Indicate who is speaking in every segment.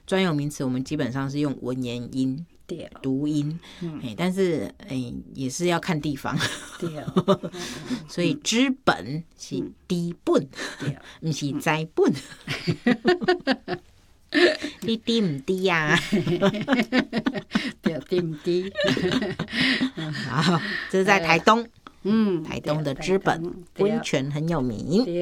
Speaker 1: 专有名词我们基本上是用文言音读音，但是也是要看地方，所以知本是知本，不是知本。你知唔知啊？
Speaker 2: 对，知唔知？
Speaker 1: 好，这是在台东，台东的知本温泉很有名。
Speaker 2: 对，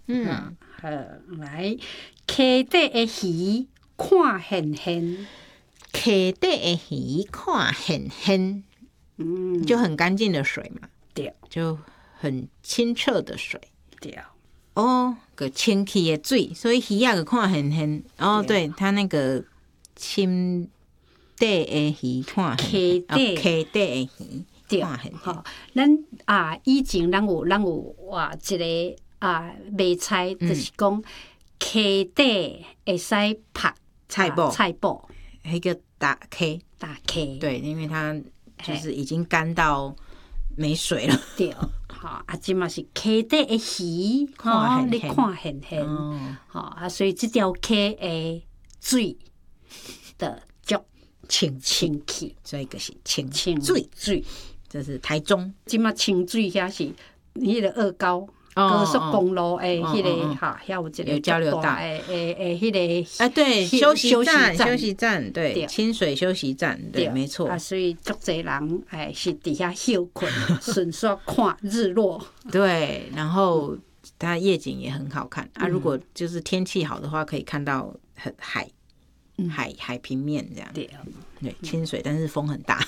Speaker 2: 来，溪底的鱼看现现，
Speaker 1: 溪底的鱼看现现，就很干净的水嘛，
Speaker 2: 对，
Speaker 1: 就很清澈的水，
Speaker 2: 对。
Speaker 1: 个清气的水，所以鱼啊个看现现。对，它那个清底的鱼看现现，溪底的鱼看现现。
Speaker 2: 咱以前咱有一个卖菜，就是讲溪底会使拍
Speaker 1: 菜
Speaker 2: 脯，
Speaker 1: 那个打溪，对，因为它就是已经干到没水了。
Speaker 2: 对。即嘛是溪底的鱼，你看现现，所以这条溪的水的足清气，
Speaker 1: 所以就是清
Speaker 2: 水，
Speaker 1: 这是台中。
Speaker 2: 即嘛清水遐是迄个二高高速公路的迄个遐有一个
Speaker 1: 交流道
Speaker 2: 迄个
Speaker 1: 对，休息站，对，清水休息站，对，没错。
Speaker 2: 所以足侪人是伫遐休困，顺续看日落。
Speaker 1: 对，然后它夜景也很好看如果就是天气好的话，可以看到海平面这样。对，清水，但是风很大。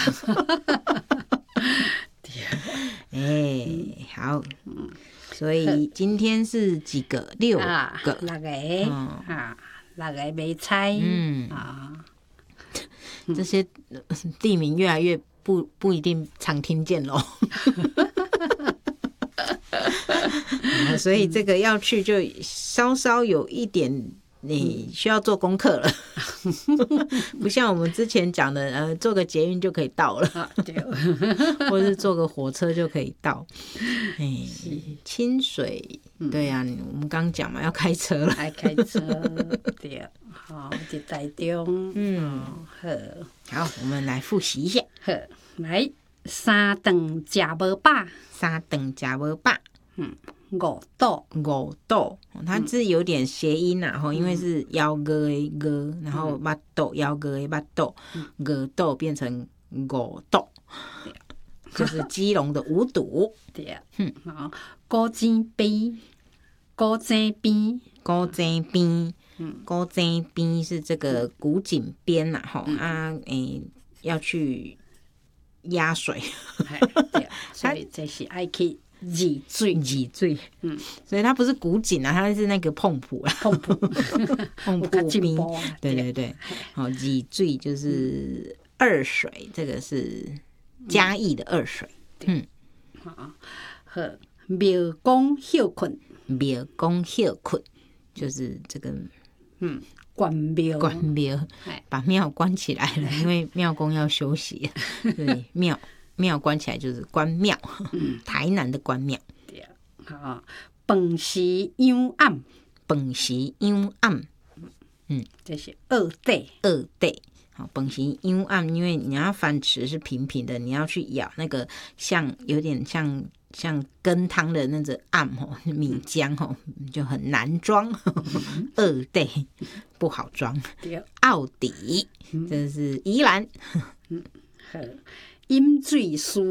Speaker 1: 好，所以今天是几个？6个
Speaker 2: ，6个卖菜。
Speaker 1: 这些地名越来越不一定常听见咯。所以这个要去就稍稍有一点你需要做功课了。不像我们之前讲的坐个捷运就可以到了，或是坐个火车就可以到。清水，对啊，我们刚讲嘛，要开车了，
Speaker 2: 爱开车。对，好，在台中。
Speaker 1: 好，我们来复习一下。
Speaker 2: 来，3顿吃无饱
Speaker 1: ，3顿吃无饱。
Speaker 2: 5肚，
Speaker 1: 它是有点谐音因为是腰哥的哥，然后巴肚腰哥的巴肚，5肚变成5肚，就是基隆的五堵。
Speaker 2: 对，古井边，古井边
Speaker 1: 是这个古井边要去压水，
Speaker 2: 所以这是爱去挤水，
Speaker 1: 所以它不是古井它是那个碰埔碰埔冰，对，挤水就是二水，这个是嘉义的二水。
Speaker 2: 庙公休困
Speaker 1: 就是这个
Speaker 2: 关庙，
Speaker 1: 把庙关起来了，因为庙公要休息，对，庙关起来就是关庙，台南的关庙。
Speaker 2: 对，饭时养暗，这是二底。
Speaker 1: 饭时养暗，因为你要饭匙是平平的，你要去舀那个有点像羹汤的那个暗米浆就很难装。二底不好装。奥底，这是宜兰。
Speaker 2: 饮水思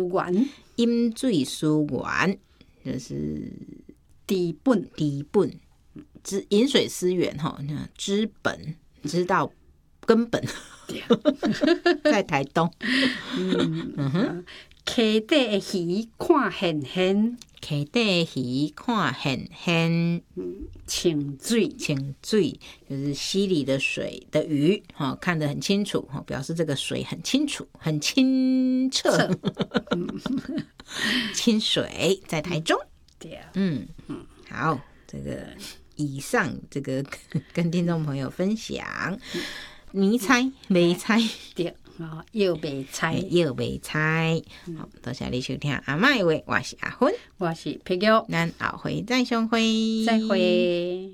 Speaker 1: 源就是
Speaker 2: 知本，
Speaker 1: 饮水思源知本，知道根本。在台东。
Speaker 2: 溪底的鱼看现现，清
Speaker 1: 水就是溪里的水的鱼看得很清楚表示这个水很清楚很清澈。清水在台中。好，这个以上这个跟听众朋友分享泥菜卖菜。
Speaker 2: 对，药卖菜。
Speaker 1: 好，多谢你收听阿嬷的话，我是阿芬，
Speaker 2: 我是佩玉，
Speaker 1: 咱后回再相会。